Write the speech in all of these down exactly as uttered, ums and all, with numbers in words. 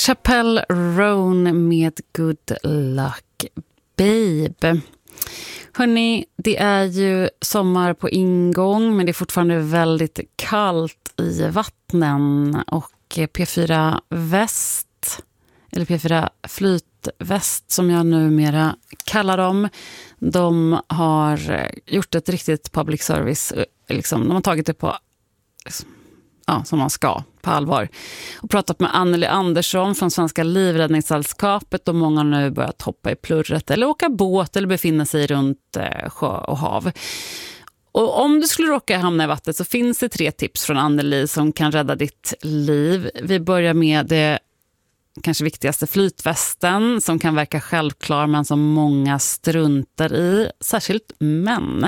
Chappelle Roan med Good Luck Babe. Hörrni, det är ju sommar på ingång, men det är fortfarande väldigt kallt i vattnen, och P fyra Väst, eller P fyra Flytväst som jag numera kallar dem, de har gjort ett riktigt public service, liksom, de har tagit det på, ja, som man ska, på allvar, och pratat med Anneli Andersson från Svenska Livräddningssällskapet, och många har nu börjat hoppa i plurret eller åka båt eller befinna sig runt eh, sjö och hav. Och om du skulle råka hamna i vattnet så finns det tre tips från Anneli som kan rädda ditt liv. Vi börjar med det kanske viktigaste, flytvästen, som kan verka självklar men som många struntar i, särskilt män.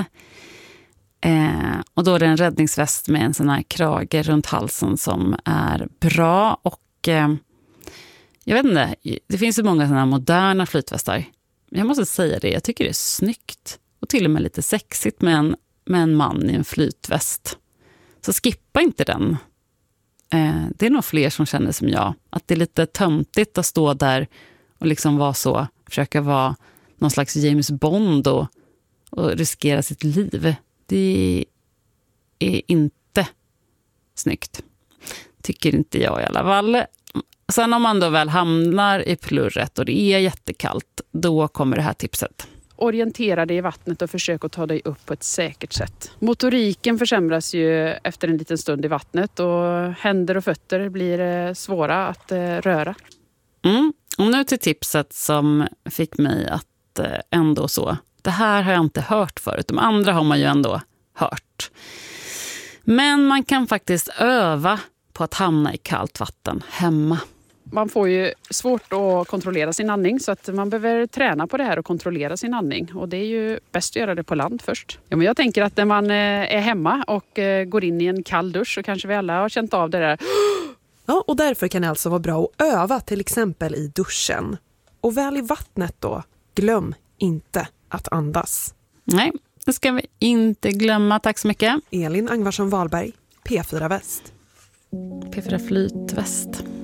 Eh, och då är det en räddningsväst med en sån här krage runt halsen som är bra, och eh, jag vet inte, det finns ju många såna här moderna flytvästar. Jag måste säga det, jag tycker det är snyggt och till och med lite sexigt med en, med en man i en flytväst. Så skippa inte den. Eh, det är nog fler som känner som jag, att det är lite töntigt att stå där och liksom vara så, försöka vara någon slags James Bond och, och riskera sitt liv. Det är inte snyggt. Tycker inte jag i alla fall. Sen om man då väl hamnar i plurret och det är jättekallt, då kommer det här tipset. Orientera dig i vattnet och försök att ta dig upp på ett säkert sätt. Motoriken försämras ju efter en liten stund i vattnet, och händer och fötter blir svåra att röra. Mm. Och nu till tipset som fick mig att ändå så. Det här har jag inte hört förut. De andra har man ju ändå hört. Men man kan faktiskt öva på att hamna i kallt vatten hemma. Man får ju svårt att kontrollera sin andning, så att man behöver träna på det här och kontrollera sin andning. Och det är ju bäst att göra det på land först. Ja, men jag tänker att när man är hemma och går in i en kall dusch, så kanske vi alla har känt av det där. Ja, och därför kan det alltså vara bra att öva, till exempel i duschen. Och väl i vattnet då, glöm inte att andas. Nej, det ska vi inte glömma. Tack så mycket. Elin Angvarsson Wahlberg, P fyra Väst. P fyra Flytväst.